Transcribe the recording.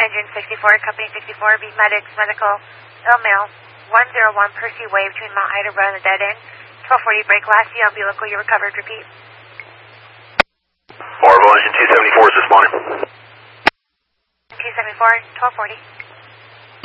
Engine 64, Company 64, B Medics, Medical, Mail, 101 Percy Way between Mount Ida Road and the dead end. 1240, break last, see umbilical, you recovered, repeat. Marvel, engine 274 is responding. 274, 1240.